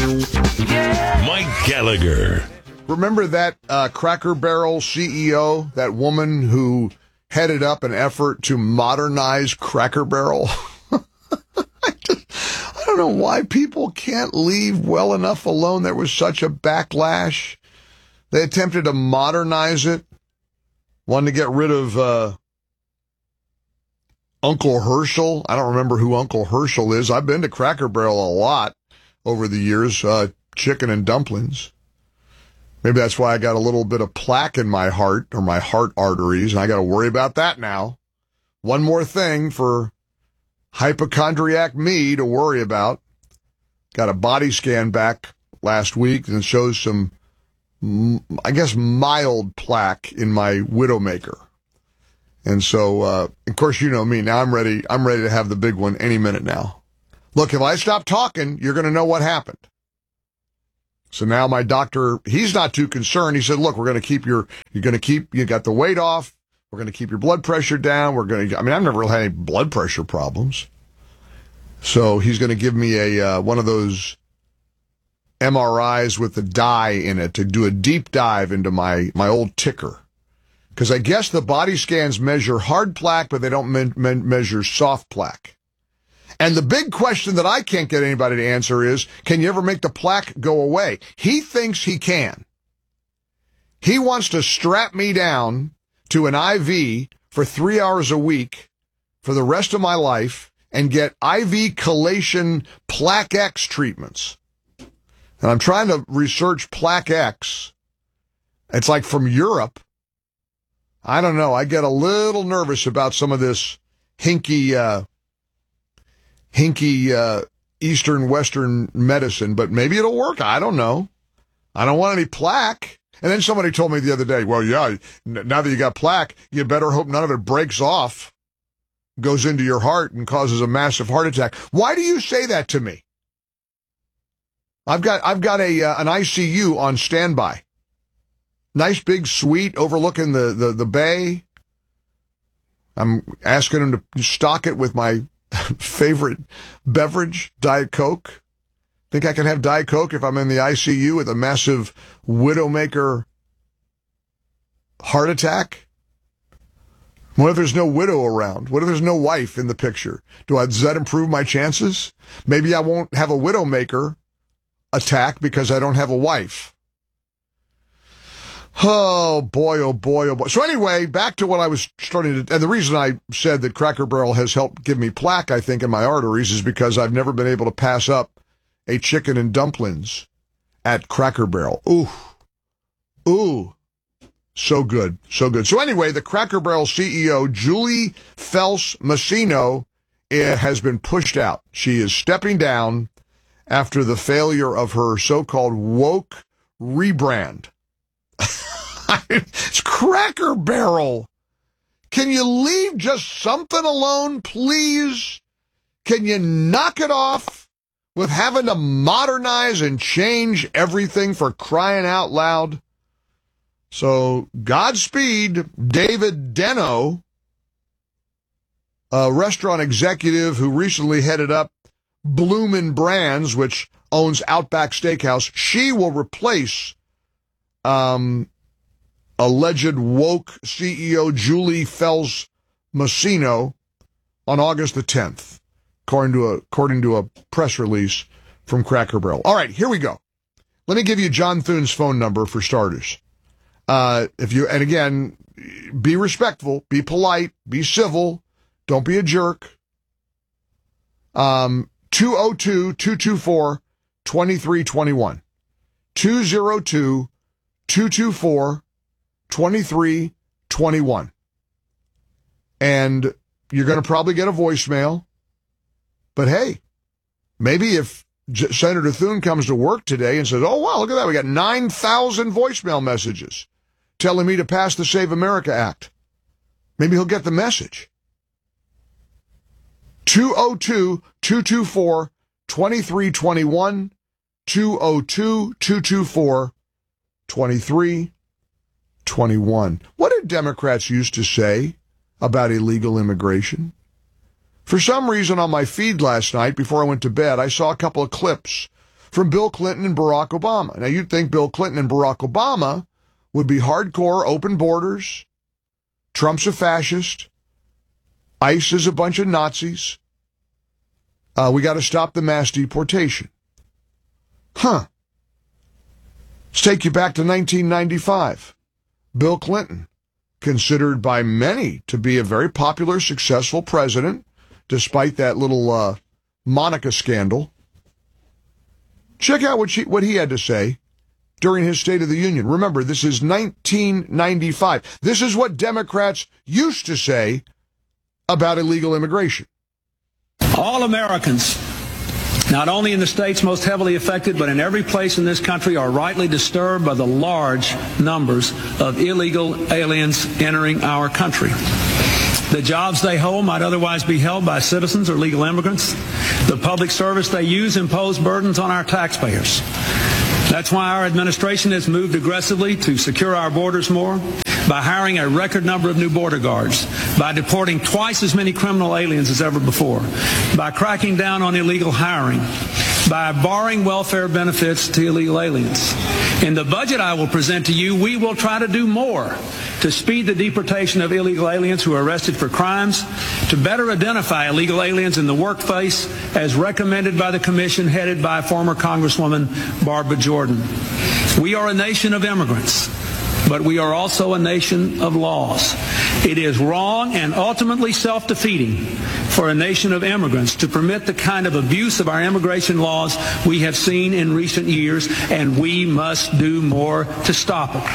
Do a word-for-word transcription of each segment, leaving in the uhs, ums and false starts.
Mike Gallagher. Remember that uh, Cracker Barrel C E O, that woman who headed up an effort to modernize Cracker Barrel? I, just, I don't know why people can't leave well enough alone. There was such a backlash. They attempted to modernize it, wanted to get rid of uh, Uncle Herschel. I don't remember who Uncle Herschel is. I've been to Cracker Barrel a lot over the years, uh, chicken and dumplings. Maybe that's why I got a little bit of plaque in my heart or my heart arteries, and I got to worry about that now. One more thing for hypochondriac me to worry about. Got a body scan back last week and it shows some, I guess, mild plaque in my widowmaker. And so, uh, of course, you know me. Now I'm ready. I'm ready to have the big one any minute now. Look, if I stop talking, you're going to know what happened. So now my doctor, he's not too concerned. He said, look, we're going to keep your, you're going to keep, you got the weight off. We're going to keep your blood pressure down. We're going to, I mean, I've never really had any blood pressure problems. So he's going to give me a, uh, one of those M R Is with the dye in it to do a deep dive into my, my old ticker. Because I guess the body scans measure hard plaque, but they don't me- me- measure soft plaque. And the big question that I can't get anybody to answer is, can you ever make the plaque go away? He thinks he can. He wants to strap me down to an I V for three hours a week for the rest of my life and get I V chelation Plaque X treatments. And I'm trying to research Plaque X. It's like from Europe. I don't know. I get a little nervous about some of this hinky, uh, hinky, uh, Eastern Western medicine, but maybe it'll work. I don't know. I don't want any plaque. And then somebody told me the other day, well, yeah, now that you got plaque, you better hope none of it breaks off, goes into your heart and causes a massive heart attack. Why do you say that to me? I've got, I've got a, uh, an I C U on standby. Nice big suite overlooking the, the, the bay. I'm asking him to stock it with my favorite beverage, Diet Coke. Think I can have Diet Coke if I'm in the I C U with a massive widowmaker heart attack? What if there's no widow around? What if there's no wife in the picture? Do I, does that improve my chances? Maybe I won't have a widowmaker attack because I don't have a wife. Oh, boy, oh, boy, oh, boy. So anyway, back to what I was starting to, and the reason I said that Cracker Barrel has helped give me plaque, I think, in my arteries is because I've never been able to pass up a chicken and dumplings at Cracker Barrel. Ooh, ooh, so good, so good. So anyway, the Cracker Barrel C E O, Julie Felss-Masino, has been pushed out. She is stepping down after the failure of her so-called woke rebrand. It's Cracker Barrel. Can you leave just something alone, please? Can you knock it off with having to modernize and change everything for crying out loud? So, Godspeed, David Deno, a restaurant executive who recently headed up Bloomin' Brands, which owns Outback Steakhouse. She will replace um, alleged woke C E O Julie Felss-Masino on August the tenth, according to a according to a press release from Cracker Barrel. All right, here we go. Let me give you John Thune's phone number for starters. Uh, if you and again, be respectful, be polite, be civil, don't be a jerk. Um, two oh two, two two four, two three two one. two oh two, two two four, two three two one. And you're going to probably get a voicemail. But hey, maybe if J- Senator Thune comes to work today and says, oh, wow, look at that. We got nine thousand voicemail messages telling me to pass the Save America Act. Maybe he'll get the message. two oh two, two two four, two three two one, two oh two, two two four, two three two one. What did Democrats used to say about illegal immigration? For some reason on my feed last night before I went to bed, I saw a couple of clips from Bill Clinton and Barack Obama. Now, you'd think Bill Clinton and Barack Obama would be hardcore open borders. Trump's a fascist. ICE is a bunch of Nazis. Uh, we got to stop the mass deportation. Huh. Let's take you back to nineteen ninety-five. Bill Clinton, considered by many to be a very popular, successful president, despite that little uh, Monica scandal. Check out what, she, what he had to say during his State of the Union. Remember, this is nineteen ninety-five. This is what Democrats used to say about illegal immigration. All Americans, not only in the states most heavily affected, but in every place in this country, are rightly disturbed by the large numbers of illegal aliens entering our country. The jobs they hold might otherwise be held by citizens or legal immigrants. The public service they use impose burdens on our taxpayers. That's why our administration has moved aggressively to secure our borders more, by hiring a record number of new border guards, by deporting twice as many criminal aliens as ever before, by cracking down on illegal hiring, by barring welfare benefits to illegal aliens. In the budget I will present to you, we will try to do more to speed the deportation of illegal aliens who are arrested for crimes, to better identify illegal aliens in the workplace as recommended by the commission headed by former Congresswoman Barbara Jordan. We are a nation of immigrants, but we are also a nation of laws. It is wrong and ultimately self-defeating for a nation of immigrants to permit the kind of abuse of our immigration laws we have seen in recent years, and we must do more to stop it.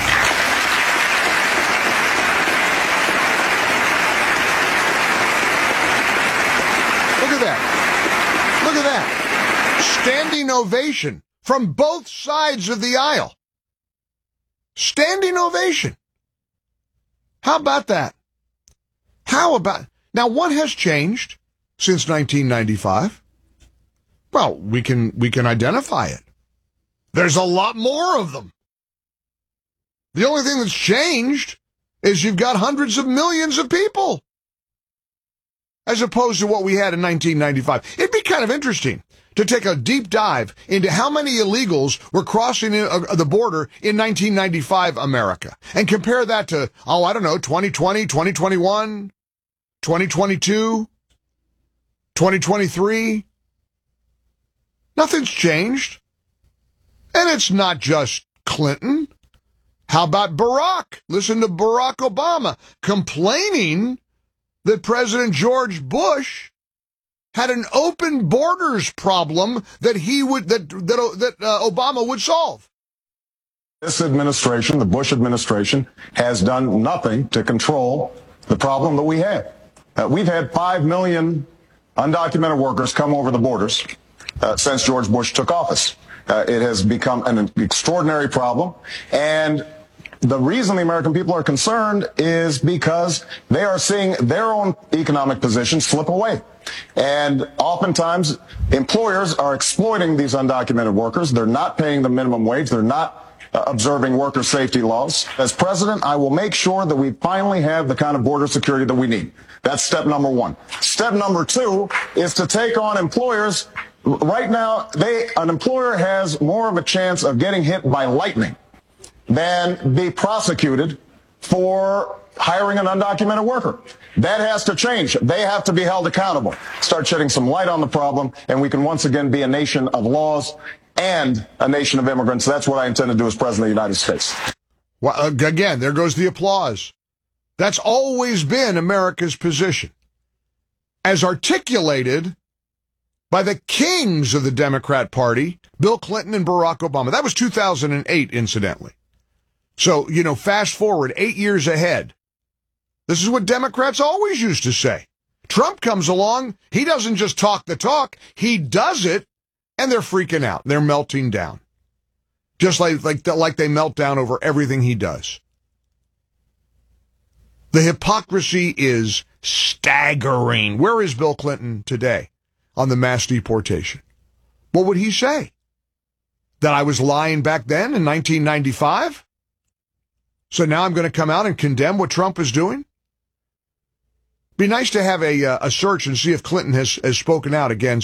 Look at that. Look at that. Standing ovation from both sides of the aisle. Standing ovation. How about that? How about... Now, what has changed since nineteen ninety-five? Well, we can we can identify it. There's a lot more of them. The only thing that's changed is you've got hundreds of millions of people, as opposed to what we had in nineteen ninety-five. It'd be kind of interesting to take a deep dive into how many illegals were crossing the border in nineteen ninety-five America and compare that to, oh, I don't know, twenty twenty, twenty twenty-one, twenty twenty-two, twenty twenty-three. Nothing's changed. And it's not just Clinton. How about Barack? Listen to Barack Obama complaining that President George Bush had an open borders problem that he would that that that uh, Obama would solve. This administration, the Bush administration, has done nothing to control the problem that we have. Uh, we've had five million undocumented workers come over the borders uh, since George Bush took office. Uh, it has become an extraordinary problem, and the reason the American people are concerned is because they are seeing their own economic position slip away. And oftentimes, employers are exploiting these undocumented workers. They're not paying the minimum wage. They're not uh, observing worker safety laws. As president, I will make sure that we finally have the kind of border security that we need. That's step number one. Step number two is to take on employers. Right now, they an employer has more of a chance of getting hit by lightning than be prosecuted for hiring an undocumented worker. That has to change. They have to be held accountable. Start shedding some light on the problem, and we can once again be a nation of laws and a nation of immigrants. That's what I intend to do as President of the United States. Well, again, there goes the applause. That's always been America's position, as articulated by the kings of the Democrat Party, Bill Clinton and Barack Obama. That was two thousand eight, incidentally. So, you know, fast forward eight years ahead. This is what Democrats always used to say. Trump comes along, he doesn't just talk the talk, he does it, and they're freaking out. They're melting down. Just like, like, like they melt down over everything he does. The hypocrisy is staggering. Where is Bill Clinton today on the mass deportation? What would he say? That I was lying back then in nineteen ninety-five? So now I'm going to come out and condemn what Trump is doing? Be nice to have a uh, a search and see if Clinton has, has spoken out against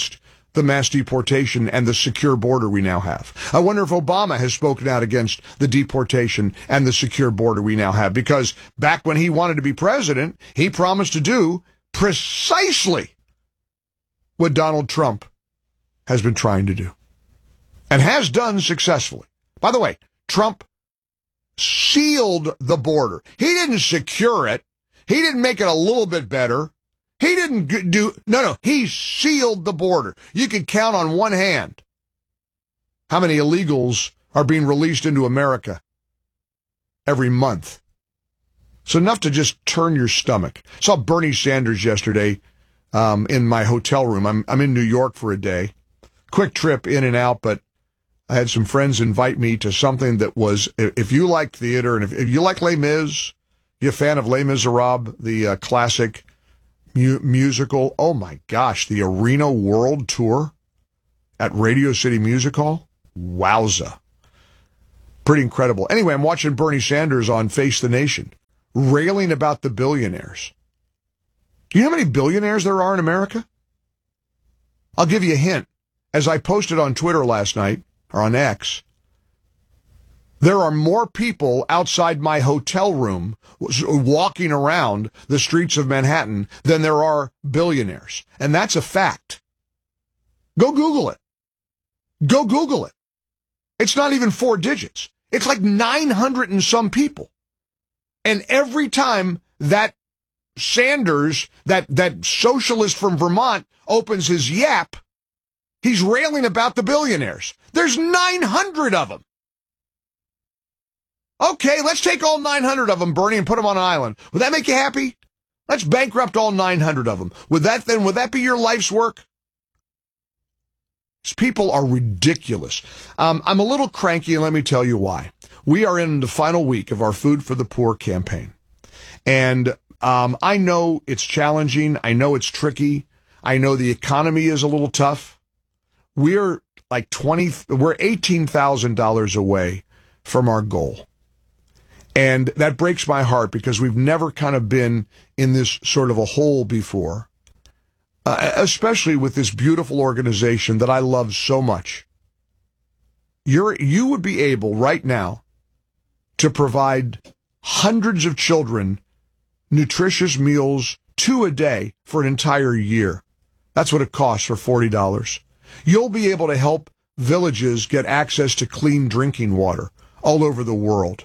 the mass deportation and the secure border we now have. I wonder if Obama has spoken out against the deportation and the secure border we now have, because back when he wanted to be president, he promised to do precisely what Donald Trump has been trying to do and has done successfully. By the way, Trump sealed the border. He didn't secure it. He didn't make it a little bit better. He didn't do, no, no, he sealed the border. You can count on one hand how many illegals are being released into America every month. It's enough to just turn your stomach. I saw Bernie Sanders yesterday um, in my hotel room. I'm, I'm in New York for a day. Quick trip in and out, but I had some friends invite me to something that was, if you like theater and if, if you like Les Mis, you're a fan of Les Miserables, the uh, classic mu- musical, oh my gosh, the Arena World Tour at Radio City Music Hall? Wowza. Pretty incredible. Anyway, I'm watching Bernie Sanders on Face the Nation, railing about the billionaires. Do you know how many billionaires there are in America? I'll give you a hint. As I posted on Twitter last night, or on X, there are more people outside my hotel room walking around the streets of Manhattan than there are billionaires. And that's a fact. Go Google it. Go Google it. It's not even four digits. It's like nine hundred and some people. And every time that Sanders, that, that socialist from Vermont, opens his yap, he's railing about the billionaires. There's nine hundred of them. Okay, let's take all nine hundred of them, Bernie, and put them on an island. Would that make you happy? Let's bankrupt all nine hundred of them. Would that then, would that be your life's work? These people are ridiculous. Um, I'm a little cranky, and let me tell you why. We are in the final week of our Food for the Poor campaign. And um, I know it's challenging. I know it's tricky. I know the economy is a little tough. We're like twenty, we're eighteen thousand dollars away from our goal. And that breaks my heart because we've never kind of been in this sort of a hole before, uh, especially with this beautiful organization that I love so much. You're, you would be able right now to provide hundreds of children nutritious meals, two a day for an entire year. That's what it costs for forty dollars. You'll be able to help villages get access to clean drinking water all over the world.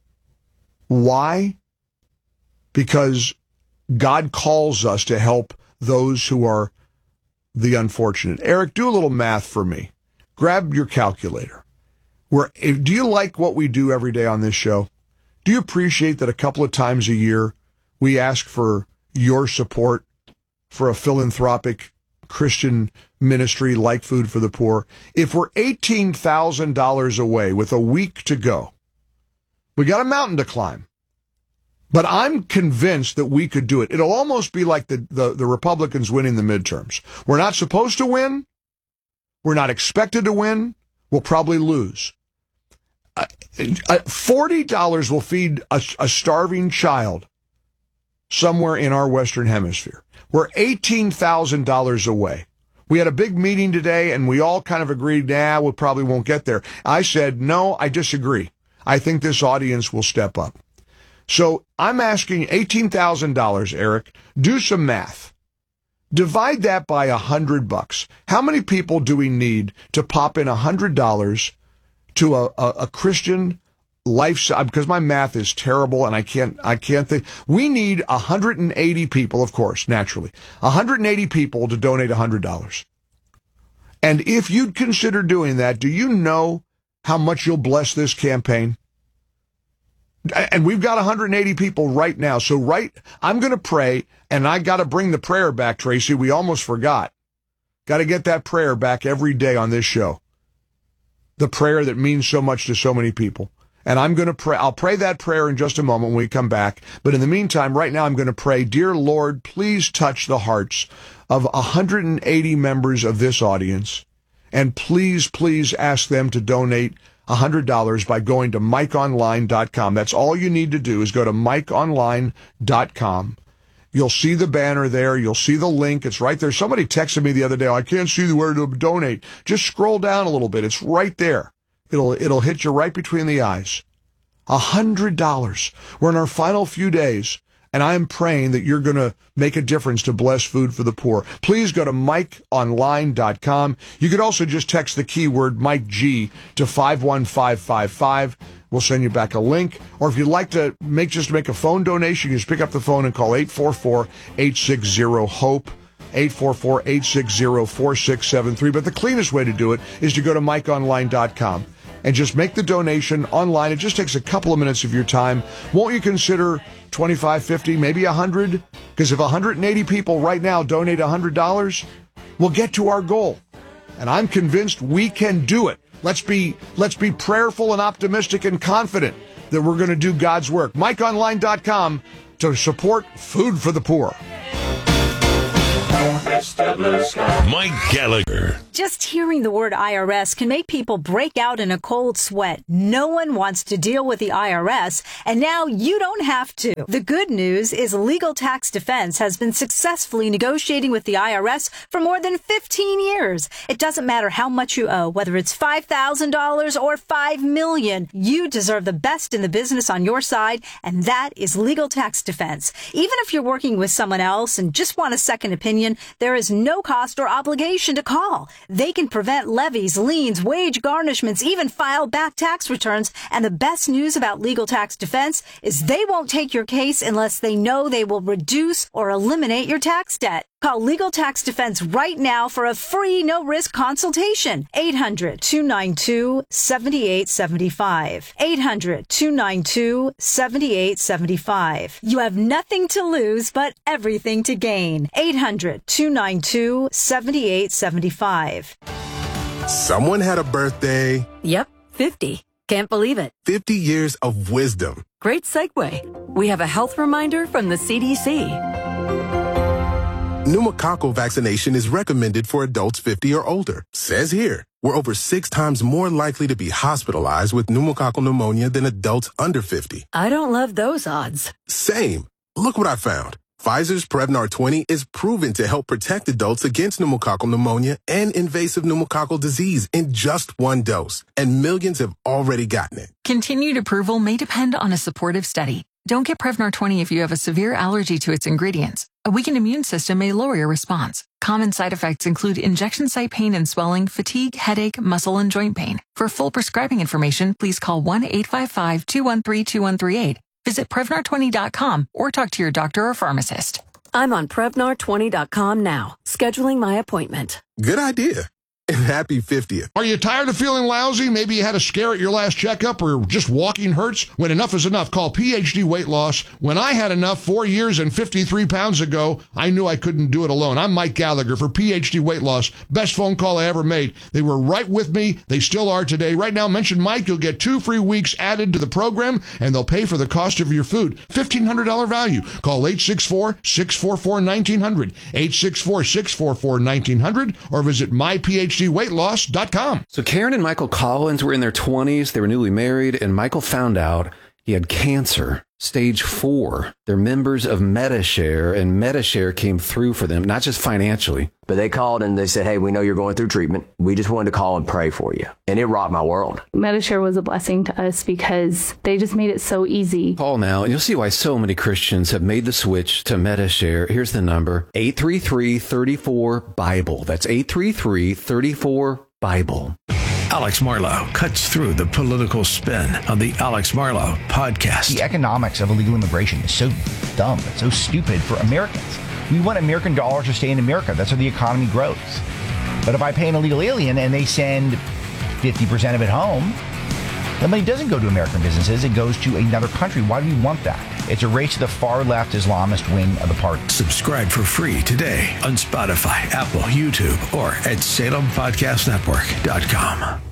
Why? Because God calls us to help those who are the unfortunate. Eric, do a little math for me. Grab your calculator. We're, do you like what we do every day on this show? Do you appreciate that a couple of times a year we ask for your support for a philanthropic Christian ministry like Food for the Poor? If we're eighteen thousand dollars away with a week to go, we got a mountain to climb. But I'm convinced that we could do it. It'll almost be like the, the, the Republicans winning the midterms. We're not supposed to win. We're not expected to win. We'll probably lose. Uh, uh, forty dollars will feed a, a starving child somewhere in our Western Hemisphere. We're eighteen thousand dollars away. We had a big meeting today, and we all kind of agreed, nah, we probably won't get there. I said, no, I disagree. I think this audience will step up. So I'm asking eighteen thousand dollars, Eric. Do some math. Divide that by a hundred bucks. How many people do we need to pop in a hundred dollars to a, a, a Christian lifestyle? Because my math is terrible and I can't, I can't think. We need one hundred eighty people, of course, naturally, one hundred eighty people to donate one hundred dollars. And if you'd consider doing that, do you know how much you'll bless this campaign? And we've got one hundred eighty people right now. So right, I'm going to pray, and I got to bring the prayer back, Tracy. We almost forgot. Got to get that prayer back every day on this show. The prayer that means so much to so many people. And I'm going to pray. I'll pray that prayer in just a moment when we come back. But in the meantime, right now, I'm going to pray, dear Lord, please touch the hearts of one hundred eighty members of this audience. And please, please ask them to donate one hundred dollars by going to mike online dot com. That's all you need to do is go to mike online dot com You'll see the banner there. You'll see the link. It's right there. Somebody texted me the other day, I can't see where to donate. Just scroll down a little bit. It's right there. It'll, it'll hit you right between the eyes. A hundred dollars. We're in our final few days, and I'm praying that you're going to make a difference to bless Food for the Poor. Please go to mike online dot com. You could also just text the keyword Mike G to five one five five five. We'll send you back a link. Or if you'd like to make just make a phone donation, you just pick up the phone and call eight four four, eight six zero, HOPE, eight four four, eight six zero, four six seven three. But the cleanest way to do it is to go to mike online dot com and just make the donation online. It just takes a couple of minutes of your time. Won't you consider twenty-five, fifty, maybe one hundred? Because if one hundred eighty people right now donate one hundred dollars, we'll get to our goal. And I'm convinced we can do it. Let's be let's be prayerful and optimistic and confident that we're going to do God's work. mike online dot com to support Food for the Poor. Mike Gallagher. Just hearing the word I R S can make people break out in a cold sweat. No one wants to deal with the I R S, and now you don't have to. The good news is Legal Tax Defense has been successfully negotiating with the I R S for more than fifteen years. It doesn't matter how much you owe, whether it's five thousand dollars or five million dollars. You deserve the best in the business on your side, and that is Legal Tax Defense. Even if you're working with someone else and just want a second opinion, there is no cost or obligation to call. They can prevent levies, liens, wage garnishments, even file back tax returns. And the best news about Legal Tax Defense is they won't take your case unless they know they will reduce or eliminate your tax debt. Call Legal Tax Defense right now for a free, no-risk consultation. eight hundred, two nine two, seven eight seven five. eight hundred, two nine two, seven eight seven five. You have nothing to lose, but everything to gain. eight hundred, two nine two, seven eight seven five. Someone had a birthday. Yep, fifty. Can't believe it. fifty years of wisdom. Great segue. We have a health reminder from the C D C. Pneumococcal vaccination is recommended for adults fifty or older. Says here, we're over six times more likely to be hospitalized with pneumococcal pneumonia than adults under fifty. I don't love those odds. Same. Look what I found. Pfizer's Prevnar twenty is proven to help protect adults against pneumococcal pneumonia and invasive pneumococcal disease in just one dose. And millions have already gotten it. Continued approval may depend on a supportive study. Don't get Prevnar twenty if you have a severe allergy to its ingredients. A weakened immune system may lower your response. Common side effects include injection site pain and swelling, fatigue, headache, muscle, and joint pain. For full prescribing information, please call one eight five five, two one three, two one three eight. Visit Prevnar twenty dot com or talk to your doctor or pharmacist. I'm on Prevnar twenty dot com now, scheduling my appointment. Good idea. And happy fiftieth. Are you tired of feeling lousy? Maybe you had a scare at your last checkup or just walking hurts? When enough is enough, call P H D Weight Loss. When I had enough four years and fifty-three pounds ago, I knew I couldn't do it alone. I'm Mike Gallagher for P H D Weight Loss. Best phone call I ever made. They were right with me. They still are today. Right now, mention Mike. You'll get two free weeks added to the program, and they'll pay for the cost of your food. fifteen hundred dollars value. Call eight six four, six four four, one nine zero zero, eight six four, six four four, one nine zero zero, or visit my p h d weight loss dot com. So Karen and Michael Collins were in their twenties. They were newly married, and Michael found out he had cancer, stage four. They're members of Medi-Share, and Medi-Share came through for them, not just financially. But they called and they said, hey, we know you're going through treatment. We just wanted to call and pray for you. And it rocked my world. Medi-Share was a blessing to us because they just made it so easy. Call now, and you'll see why so many Christians have made the switch to Medi-Share. Here's the number, eight three three, three four, Bible. That's eight three three, three four, Bible. Alex Marlow cuts through the political spin on the Alex Marlow podcast. The economics of illegal immigration is so dumb. It's so stupid for Americans. We want American dollars to stay in America. That's how the economy grows. But if I pay an illegal alien and they send fifty percent of it home, the money doesn't go to American businesses. It goes to another country. Why do we want that? It's a race to the far left Islamist wing of the party. Subscribe for free today on Spotify, Apple, YouTube, or at salem podcast network dot com.